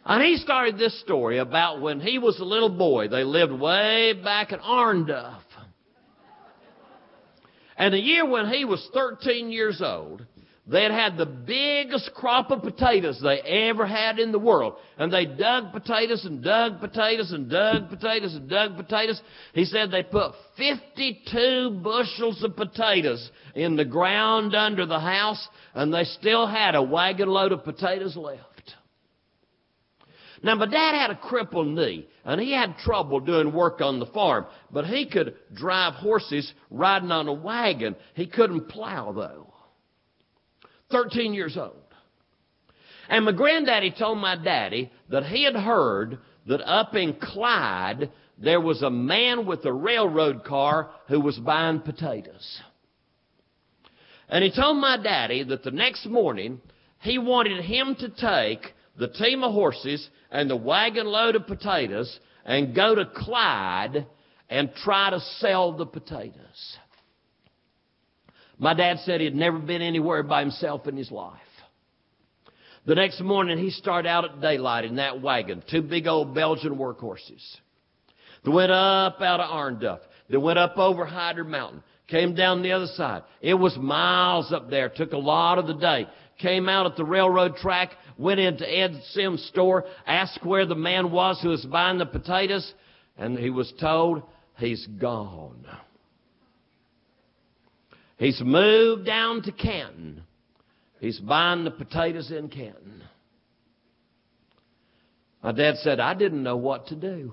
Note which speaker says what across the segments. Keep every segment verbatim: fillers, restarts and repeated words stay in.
Speaker 1: And he started this story about when he was a little boy. They lived way back in Arnduff. And the year when he was thirteen years old, they had had the biggest crop of potatoes they ever had in the world. And they dug potatoes and dug potatoes and dug potatoes and dug potatoes. He said they put fifty-two bushels of potatoes in the ground under the house, and they still had a wagon load of potatoes left. Now, my dad had a crippled knee, and he had trouble doing work on the farm. But he could drive horses riding on a wagon. He couldn't plow, though. thirteen years old. And my granddaddy told my daddy that he had heard that up in Clyde, there was a man with a railroad car who was buying potatoes. And he told my daddy that the next morning, he wanted him to take the team of horses and the wagon load of potatoes and go to Clyde and try to sell the potatoes. My dad said he'd never been anywhere by himself in his life. The next morning, he started out at daylight in that wagon, two big old Belgian workhorses. They went up out of Arnduff. They went up over Hyder Mountain, came down the other side. It was miles up there, took a lot of the day. Came out at the railroad track, went into Ed Sims' store, asked where the man was who was buying the potatoes, and he was told he's gone. He's moved down to Canton. He's buying the potatoes in Canton. My dad said, I didn't know what to do.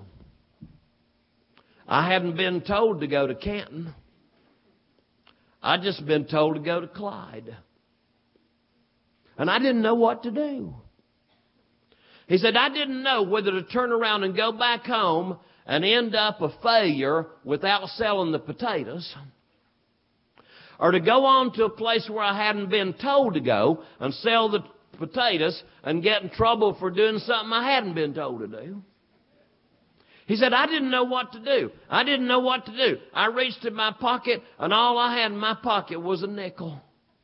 Speaker 1: I hadn't been told to go to Canton. I'd just been told to go to Clyde. And I didn't know what to do. He said, I didn't know whether to turn around and go back home and end up a failure without selling the potatoes, or to go on to a place where I hadn't been told to go and sell the potatoes and get in trouble for doing something I hadn't been told to do. He said, I didn't know what to do. I didn't know what to do. I reached in my pocket, and all I had in my pocket was a nickel.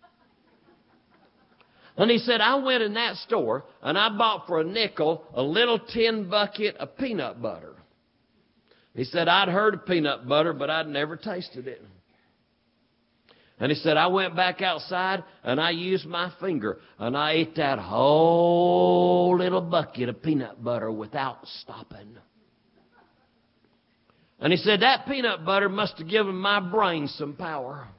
Speaker 1: And he said, I went in that store, and I bought for a nickel a little tin bucket of peanut butter. He said, I'd heard of peanut butter, but I'd never tasted it. And he said, I went back outside, and I used my finger, and I ate that whole little bucket of peanut butter without stopping. And he said, that peanut butter must have given my brain some power.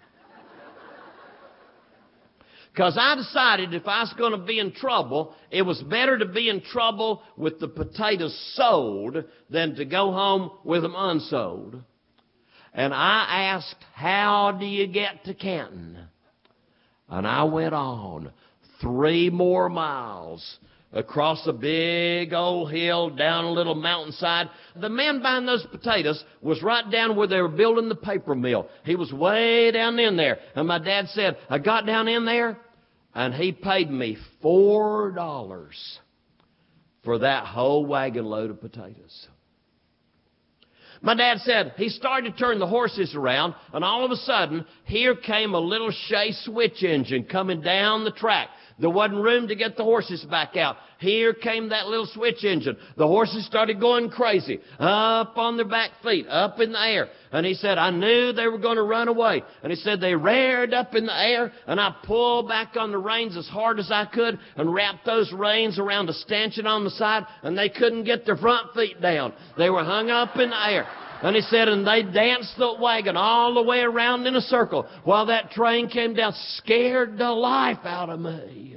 Speaker 1: Because I decided if I was going to be in trouble, it was better to be in trouble with the potatoes sold than to go home with them unsold. And I asked, how do you get to Canton? And I went on three more miles across a big old hill, down a little mountainside. The man buying those potatoes was right down where they were building the paper mill. He was way down in there. And my dad said, I got down in there, and he paid me four dollars for that whole wagon load of potatoes. My dad said he started to turn the horses around, and all of a sudden, here came a little Shea switch engine coming down the track. There wasn't room to get the horses back out. Here came that little switch engine. The horses started going crazy, up on their back feet, up in the air. And he said, I knew they were going to run away. And he said, they reared up in the air, and I pulled back on the reins as hard as I could and wrapped those reins around a stanchion on the side, and they couldn't get their front feet down. They were hung up in the air. And he said, and they danced the wagon all the way around in a circle while that train came down, scared the life out of me.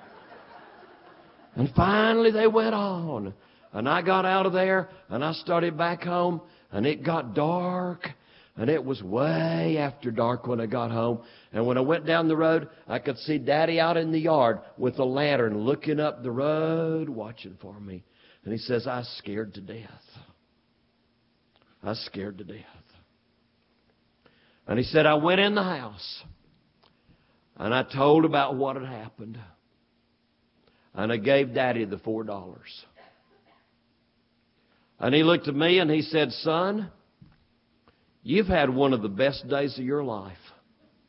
Speaker 1: And finally they went on. And I got out of there, and I started back home, and it got dark. And it was way after dark when I got home. And when I went down the road, I could see Daddy out in the yard with a lantern looking up the road, watching for me. And he says, I was scared to death. I was scared to death. And he said, I went in the house, and I told about what had happened. And I gave Daddy the four dollars. And he looked at me and he said, son, you've had one of the best days of your life.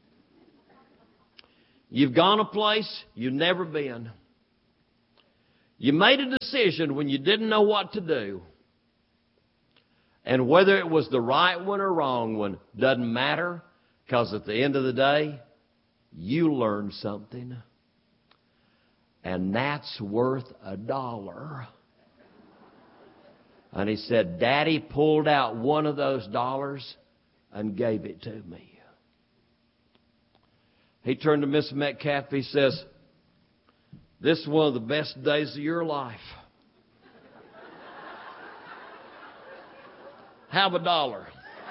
Speaker 1: You've gone a place you've never been. You made a decision when you didn't know what to do. And whether it was the right one or wrong one doesn't matter, because at the end of the day, you learned something. And that's worth a dollar. And he said, Daddy pulled out one of those dollars and gave it to me. He turned to Miss Metcalf. He says, this is one of the best days of your life. Have a dollar.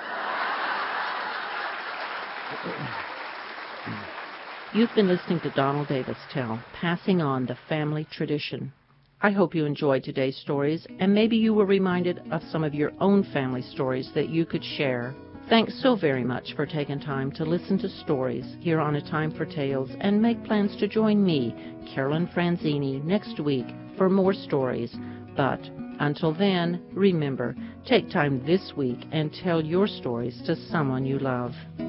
Speaker 2: You've been listening to Donald Davis tell, passing on the family tradition. I hope you enjoyed today's stories, and maybe you were reminded of some of your own family stories that you could share. Thanks so very much for taking time to listen to stories here on A Time for Tales, and make plans to join me, Carolyn Franzini, next week for more stories. But until then, remember, take time this week and tell your stories to someone you love.